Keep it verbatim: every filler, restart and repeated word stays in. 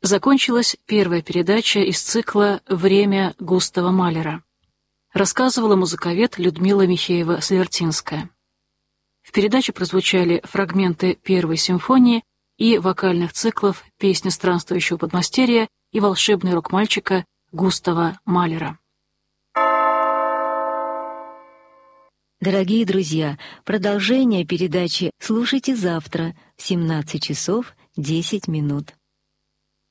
Закончилась первая передача из цикла «Время» Густава Малера. Рассказывала музыковед Людмила Михеева-Свертинская. В передаче прозвучали фрагменты первой симфонии и вокальных циклов «Песня странствующего подмастерья» и «Волшебный рок мальчика» Густава Малера. Дорогие друзья, продолжение передачи слушайте завтра в семнадцать часов десять минут.